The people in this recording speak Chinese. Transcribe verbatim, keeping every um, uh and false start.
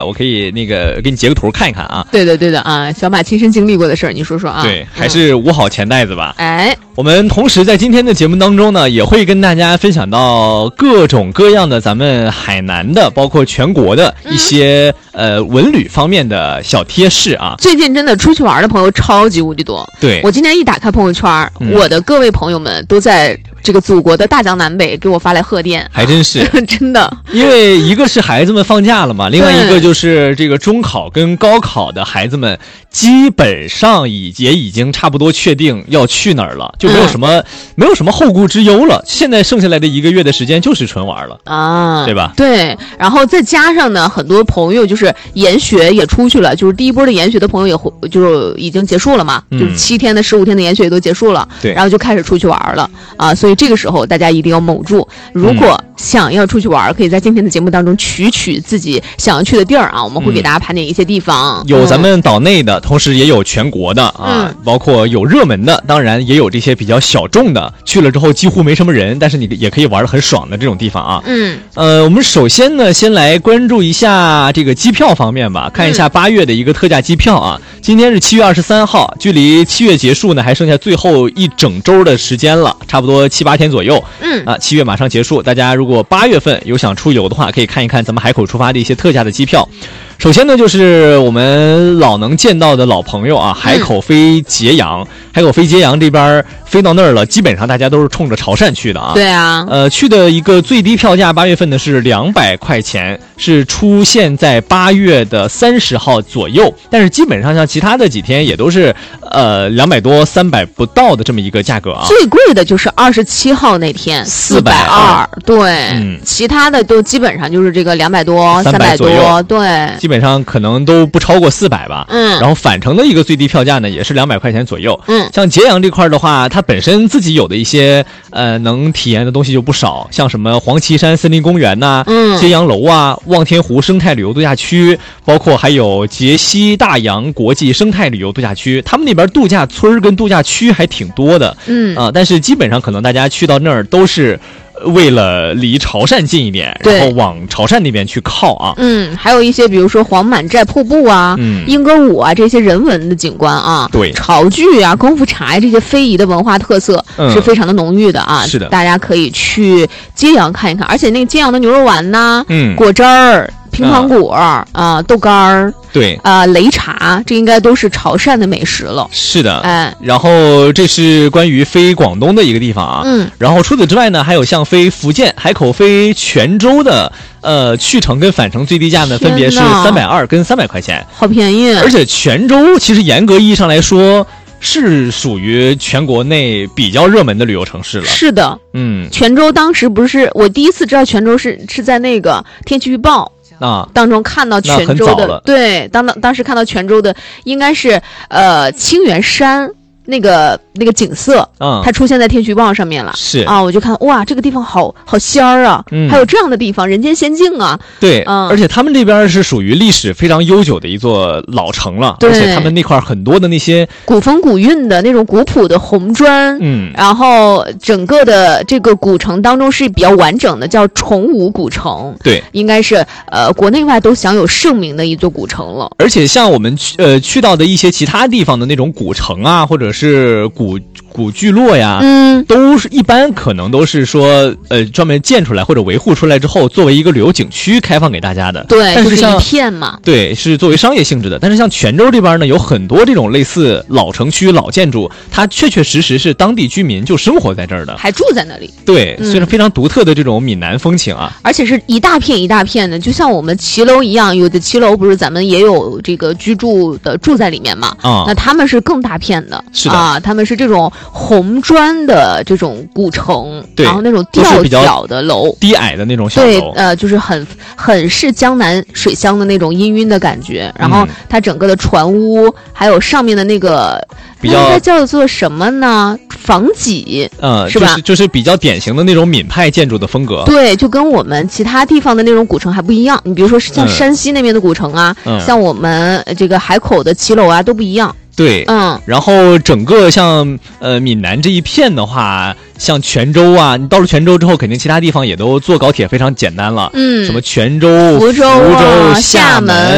我可以那个给你截个图看一看啊。 对的对的啊，小马亲身经历过的事儿，你说说啊。 对，还是捂好钱袋子吧。 嗯、哎， 我们同时在今天的节目当中呢，也会跟大家分享到各种各样的咱们海南的，包括全国的一些、嗯、呃文旅方面的小贴士啊。 最近真的出去玩的朋友超级无敌多。 对， 我今天一打开朋友圈、嗯，我的各位朋友们都在这个祖国的大江南北给我发来贺电， 还真是真的。 因为一个是孩子们放假了嘛，另外一个就是这个中考跟高考的孩子们基本上已也已经差不多确定要去哪儿了，就没有什么、嗯、没有什么后顾之忧了。现在剩下来的一个月的时间就是纯玩了啊， 对吧？ 对，然后再加上呢，很多朋友就是研学也出去了，就是第一波的研学的朋友也就已经结束了嘛、嗯，就是七天的十五天的研学也都结束了， 对， 然后就开始出去玩了啊，所以这个时候大家一定要猛住，如果想要出去玩，可以在今天的节目当中取取自己想要去的地儿啊，我们会给大家盘点一些地方， 嗯、有咱们岛内的，同时也有全国的啊、嗯，包括有热门的，当然也有这些比较小众的，去了之后几乎没什么人，但是你也可以玩得很爽的这种地方啊。 嗯， 呃，我们首先呢，先来关注一下这个机票方面吧，看一下八月的一个特价机票啊。嗯、今天是七月二十三号，距离七月结束呢还剩下最后一整周的时间了，差不多七八天左右。 嗯啊，七月马上结束，大家如果八月份有想出游的话，可以看一看咱们海口出发的一些特价的机票。首先呢，就是我们老能见到的老朋友啊，海口飞揭阳，嗯、海口飞揭阳这边飞到那儿了，基本上大家都是冲着潮汕去的啊。 对啊， 呃，去的一个最低票价，八月份的是两百块钱，是出现在八月的三十号左右，但是基本上像其他的几天也都是呃两百多、三百不到的这么一个价格啊。 最贵的就是二十七号那天四百二，对，嗯，其他的都基本上就是这个两百多、三百多，对。 基本上可能都不超过四百吧， 嗯， 然后返程的一个最低票价呢也是两百块钱左右， 嗯， 像揭阳这块的话，它本身自己有的一些呃能体验的东西就不少，像什么黄岐山森林公园呐、啊， 嗯， 揭阳楼啊，望天湖生态旅游度假区，包括还有杰西大洋国际生态旅游度假区，他们那边度假村跟度假区还挺多的， 嗯啊、呃，但是基本上可能大家去到那儿都是为了离潮汕近一点，然后往潮汕那边去靠啊。 嗯，还有一些比如说黄满寨瀑布啊、 嗯、 英歌舞啊这些人文的景观啊， 对， 潮剧啊、功夫茶呀这些非遗的文化特色是非常的浓郁的啊。 嗯、是的， 大家可以去揭阳看一看，而且那个揭阳的牛肉丸呐、 嗯， 果汁儿。乒乓果啊、呃，豆干儿， 对啊、呃，擂茶，这应该都是潮汕的美食了。 是的， 哎， 然后这是关于飞广东的一个地方啊， 嗯， 然后除此之外呢，还有像飞福建海口飞泉州的，呃，去程跟返程最低价呢，分别是三百二跟三百块钱， 好便宜。 而且泉州其实严格意义上来说，是属于全国内比较热门的旅游城市了。 是的， 嗯， 泉州当时不是我第一次知道泉州是是在那个天气预报。 啊， 当中看到泉州的，对，当当当时看到泉州的应该是呃清源山那个那个景色， 嗯， 它出现在天气预报上面了， 是啊，我就看哇，这个地方好好仙儿啊， 嗯， 还有这样的地方，人间仙境啊， 对， 嗯， 而且他们这边是属于历史非常悠久的一座老城了， 对， 而且他们那块很多的那些古风古韵的那种古朴的红砖， 嗯， 然后整个的这个古城当中是比较完整的，叫崇武古城， 对， 应该是呃国内外都享有盛名的一座古城了。 而且像我们去呃去到的一些其他地方的那种古城啊，或者是古古聚落呀， 嗯， 都是一般可能都是说呃专门建出来或者维护出来之后，作为一个旅游景区开放给大家的。 对， 但是像、 就是一片嘛， 对，是作为商业性质的。但是像泉州这边呢，有很多这种类似老城区、老建筑，它确确实实是当地居民就生活在这儿的， 还住在那里。 对， 嗯、 虽然非常独特的这种闽南风情啊， 而且是一大片一大片的，就像我们骑楼一样，有的骑楼不是咱们也有这个居住的住在里面嘛？ 啊、嗯， 那他们是更大片的， 是的啊，他们是这种红砖的这种古城， 对， 然后那种吊脚的楼， 低矮的那种小楼， 对，呃，就是很很是江南水乡的那种氤氲的感觉。然后它整个的船屋，还有上面的那个比较应该叫做什么呢？房脊， 嗯， 是吧？ 就是就是比较典型的那种闽派建筑的风格。 对，就跟我们其他地方的那种古城还不一样。你比如说像山西那边的古城啊， 嗯、 像我们这个海口的骑楼啊，都不一样。 对， 嗯， 然后整个像呃闽南这一片的话，像泉州啊，你到了泉州之后，肯定其他地方也都坐高铁非常简单了， 嗯， 什么泉州、 福州、 福州、 厦门，